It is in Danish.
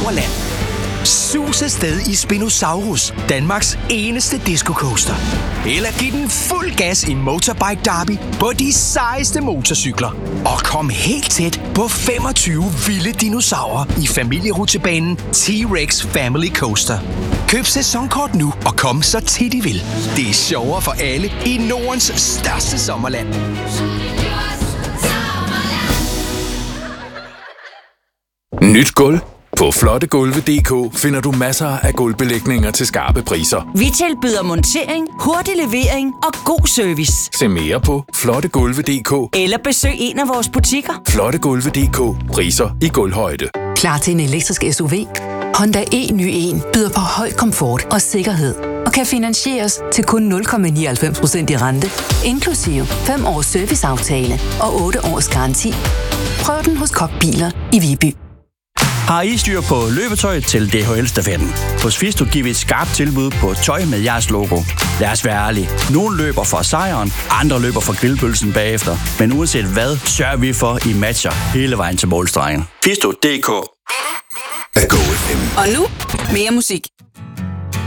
Sommerland. Sus afsted i Spinosaurus, Danmarks eneste disco-coaster. Eller giv den fuld gas i Motorbike Derby på de sejeste motorcykler. Og kom helt tæt på 25 vilde dinosaurer i familierutsjebanen T-Rex Family Coaster. Køb sæsonkort nu og kom så tit I vil. Det er sjovere for alle i Nordens største sommerland. Nyt gulv. På flottegulve.dk finder du masser af gulvbelægninger til skarpe priser. Vi tilbyder montering, hurtig levering og god service. Se mere på flottegulve.dk Eller besøg en af vores butikker. Flottegulve.dk. Priser i gulvhøjde. Klar til en elektrisk SUV? Honda e-ny1 byder på høj komfort og sikkerhed og kan finansieres til kun 0,99% i rente, inklusive 5 års serviceaftale og 8 års garanti. Prøv den hos Kokbiler i Viby. Har I styr på løbetøj til DHL-stafetten? Hos Fisto giver vi et skarpt tilbud på tøj med jeres logo. Lad os være ærlige. Nogle løber for sejren, andre løber for grillpølsen bagefter. Men uanset hvad, sørger vi for, I matcher hele vejen til målstregen. Fisto.dk. At gå FM. Og nu mere musik.